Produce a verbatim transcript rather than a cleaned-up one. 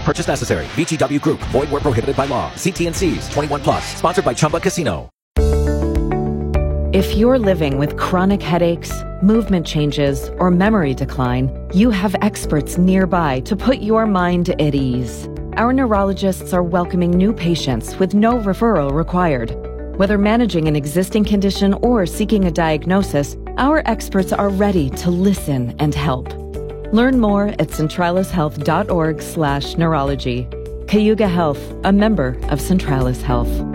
purchase necessary. V G W Group. Void where prohibited by law. See T and C's. twenty-one plus. Sponsored by Chumba Casino. If you're living with chronic headaches, movement changes, or memory decline, you have experts nearby to put your mind at ease. Our neurologists are welcoming new patients with no referral required. Whether managing an existing condition or seeking a diagnosis, our experts are ready to listen and help. Learn more at centralishealth.org slash neurology. Cayuga Health, a member of Centralis Health.